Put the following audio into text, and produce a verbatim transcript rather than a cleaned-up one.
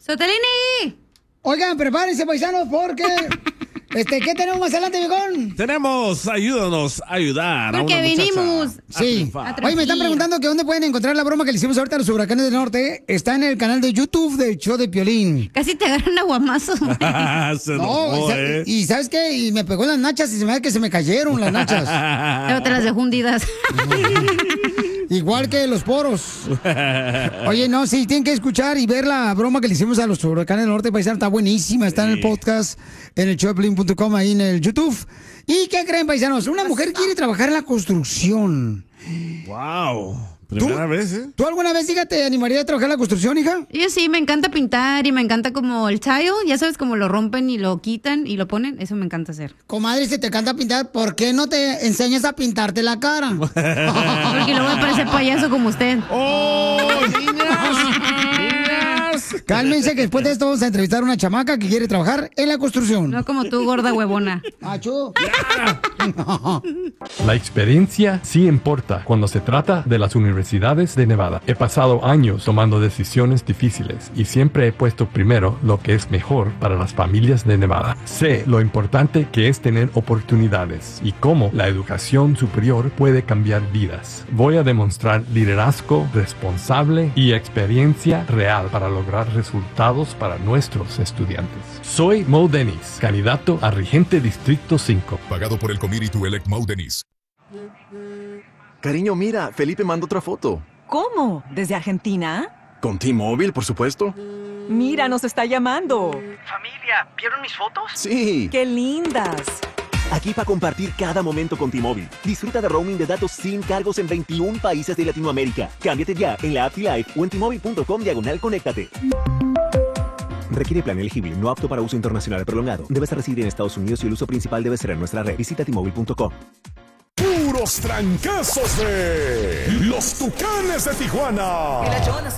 ¡Sotelini! Oigan, prepárense, paisanos, porque... Este, ¿qué tenemos más adelante, viejón? Tenemos, ayúdanos a ayudar Porque a una vinimos. muchacha a Sí. triunfar. Oye, me están preguntando que dónde pueden encontrar la broma que le hicimos ahorita a los huracanes del norte. Está en el canal de YouTube del show de Piolín. Casi te agarran aguamazos. Se enojó, sa- eh. y ¿sabes qué? Y me pegó en las nachas y se me ve que se me cayeron las nachas. Pero te las dejó hundidas. Igual que los poros. Oye, no, sí, tienen que escuchar y ver la broma que le hicimos a los huracanes del norte, paisano. Está buenísima, está en el podcast, en el show de piolín punto com, ahí en el YouTube. ¿Y qué creen, paisanos? Una mujer quiere trabajar en la construcción. Wow. Primera vez, ¿eh? ¿Tú alguna vez, hija, te animarías a trabajar en la construcción, hija? Yo sí, me encanta pintar y me encanta como el tile. Ya sabes, como lo rompen y lo quitan y lo ponen. Eso me encanta hacer. Comadre, si te encanta pintar, ¿por qué no te enseñas a pintarte la cara? Porque luego voy a parecer payaso como usted. ¡Oh, niñas! Cálmense que después de esto vamos a entrevistar a una chamaca que quiere trabajar en la construcción. No como tú, gorda huevona. Achú. La experiencia sí importa cuando se trata de las universidades de Nevada. He pasado años tomando decisiones difíciles y siempre he puesto primero lo que es mejor para las familias de Nevada. Sé lo importante que es tener oportunidades y cómo la educación superior puede cambiar vidas. Voy a demostrar liderazgo responsable y experiencia real para lograr resultados para nuestros estudiantes. Soy Mo Dennis, candidato a regente Distrito cinco. Pagado por el Committee to Elect Mo Dennis. Cariño, mira, Felipe mandó otra foto. ¿Cómo? ¿Desde Argentina? Con T-Mobile, por supuesto. Mira, nos está llamando. Familia, ¿vieron mis fotos? Sí. ¡Qué lindas! Aquí para compartir cada momento con T-Mobile. Disfruta de roaming de datos sin cargos en veintiún países de Latinoamérica. Cámbiate ya en la app T-Life o en T-Mobile punto com diagonal conéctate. Requiere plan elegible, no apto para uso internacional prolongado. Debes residir en Estados Unidos y el uso principal debe ser en nuestra red. Visita T Mobile punto com. Puros trancazos de los Tucanes de Tijuana.